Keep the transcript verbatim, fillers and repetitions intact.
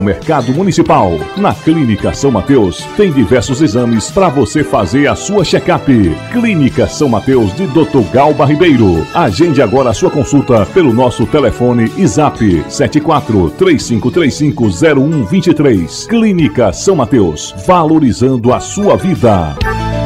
Mercado Municipal. Na Clínica São Mateus tem diversos exames para você fazer a sua check-up. Clínica São Mateus de doutor Galba Ribeiro. Agende agora a sua consulta pelo nosso telefone e zap sete quatro três cinco três cinco zero um dois três. Clínica São Mateus, valorizando a sua vida.